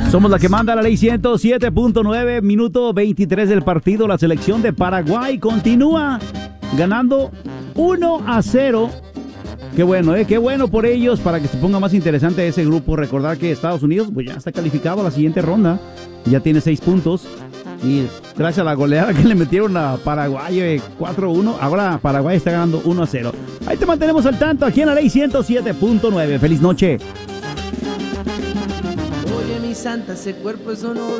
Somos la que manda la ley 107.9, minuto 23 del partido. La selección de Paraguay continúa ganando 1-0. Qué bueno, qué bueno por ellos, para que se ponga más interesante ese grupo. Recordar que Estados Unidos pues ya está calificado a la siguiente ronda, ya tiene 6 puntos. Y gracias a la goleada que le metieron a Paraguay 4-1, ahora Paraguay está ganando 1-0. Ahí te mantenemos al tanto aquí en la ley 107.9. Feliz noche. Oye, mi santa, ese cuerpo es honor.